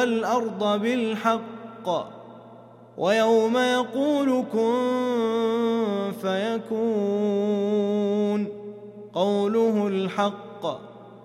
والأرض بالحق ويوم يقول كن فيكون قوله الحق